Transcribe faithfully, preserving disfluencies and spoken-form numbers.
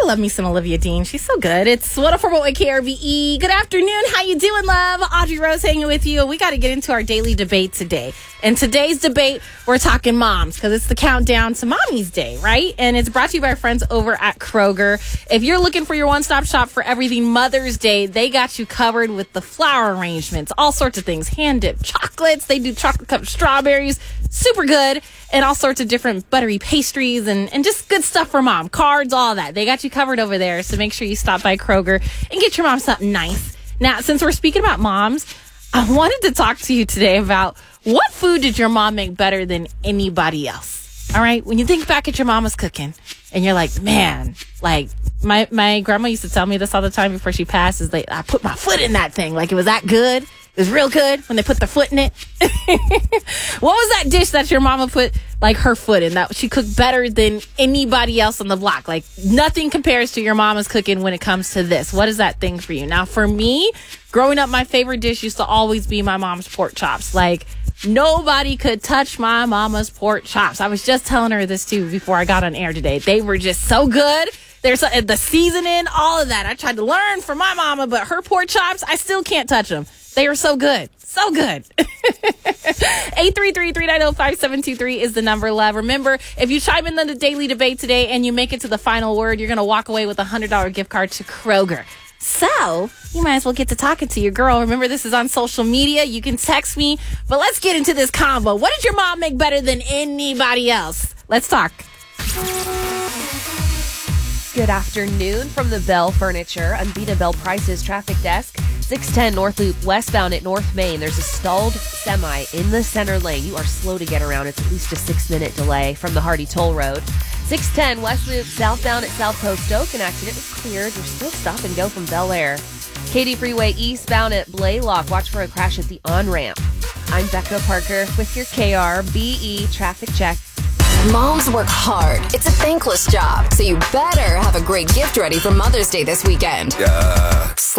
love me some Olivia Dean. She's so good. It's one oh four point one K R V E. Good afternoon. How you doing, love? Audrey Rose hanging with you. We got to get into our daily debate today. And today's debate, we're talking moms because it's the countdown to Mommy's Day, right? And it's brought to you by our friends over at Kroger. If you're looking for your one-stop shop for everything Mother's Day, they got you covered with the flower arrangements, all sorts of things, hand-dipped chocolates. They do chocolate cup strawberries, super good, and all sorts of different buttery pastries and, and just good stuff for mom. Cards, all that. They got you covered over there, so make sure you stop by Kroger and get your mom something nice. Now, since we're speaking about moms, I wanted to talk to you today about what food did your mom make better than anybody else? All right? When you think back at your mama's cooking and you're like, man, like my, my grandma used to tell me this all the time before she passed is like, I put my foot in that thing. Like it was that good. It was real good when they put their foot in it. What was that dish that your mama put like her foot in that she cooked better than anybody else on the block? Like nothing compares to your mama's cooking when it comes to this. What is that thing for you? Now for me, growing up, my favorite dish used to always be my mom's pork chops. Like nobody could touch my mama's pork chops. I was just telling her this too before I got on air today. They were just so good. There's a, the seasoning, all of that. I tried to learn from my mama, but her pork chops, I still can't touch them. They are so good. So good. eight three three, three nine zero, five seven two three is the number, love. Remember, if you chime in on the daily debate today and you make it to the final word, you're going to walk away with a one hundred dollars gift card to Kroger. So you might as well get to talking to your girl. Remember, this is on social media. You can text me. But let's get into this combo. What did your mom make better than anybody else? Let's talk. Good afternoon from the Bell Furniture, Unbeatable Bell Prices Traffic Desk. six ten North Loop westbound at North Main. There's a stalled semi in the center lane. You are slow to get around. It's at least a six-minute delay from the Hardy Toll Road. six ten West Loop southbound at South Post Oak. An accident was cleared. You're still stop and go from Bel Air. Katy Freeway eastbound at Blaylock. Watch for a crash at the on-ramp. I'm Becca Parker with your K R B E traffic check. Moms work hard. It's a thankless job, so you better have a great gift ready for Mother's Day this weekend. Yeah.